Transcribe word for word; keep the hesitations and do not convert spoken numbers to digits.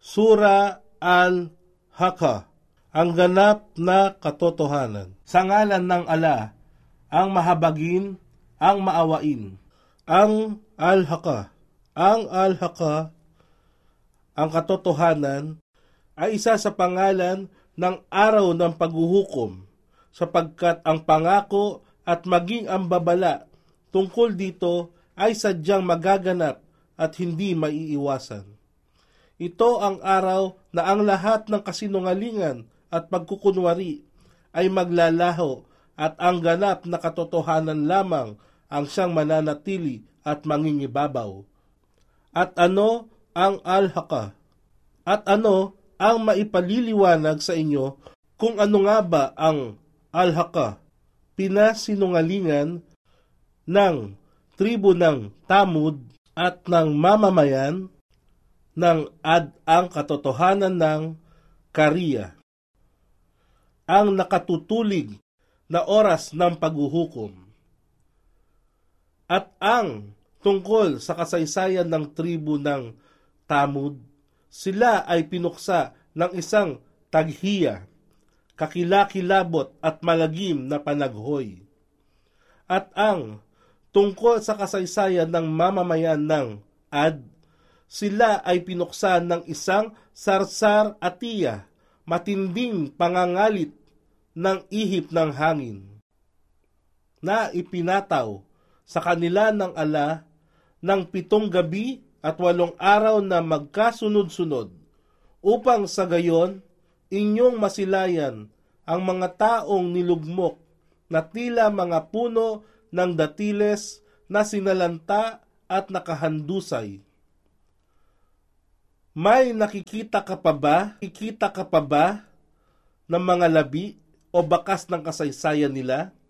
Sura Al-Haqqa, ang ganap na katotohanan. Sa ngalan ng Ala, ang mahabagin, ang maawain. Ang Al-Haqqa, ang Al-Haqqa, ang katotohanan, ay isa sa pangalan ng araw ng paghuhukom, sapagkat ang pangako at maging ang babala tungkol dito ay sadyang magaganap at hindi maiiwasan. Ito ang araw na ang lahat ng kasinungalingan at pagkukunwari ay maglalaho at ang ganap na katotohanan lamang ang siyang mananatili at mangingibabaw. At ano ang Al-Haqqa? At ano ang maipaliliwanag sa inyo kung ano nga ba ang Al-Haqqa? Pinasinungalingan ng tribo ng Tamud at ng mamamayan ng Ad ang katotohanan ng Kariya, ang nakatutulig na oras ng paghuhukom. At ang tungkol sa kasaysayan ng tribo ng Tamud, sila ay pinuksa ng isang taghiya, kakilakilabot at malagim na panaghoy. At ang tungkol sa kasaysayan ng mamamayan ng Ad, sila ay pinuksa ng isang sarsar atiya, matinding pangangalit ng ihip ng hangin, na ipinataw sa kanila ng Ala ng pitong gabi at walong araw na magkasunod-sunod, upang sa gayon inyong masilayan ang mga taong nilugmok na tila mga puno ng datiles na sinalanta at nakahandusay. May nakikita ka pa ba? Nakikita ka pa ba ng mga labi o bakas ng kasaysayan nila?